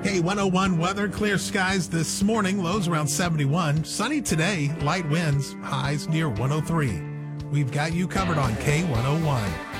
K101 weather, clear skies this morning, lows around 71. Sunny today, light winds, highs near 103. We've got you covered on K101.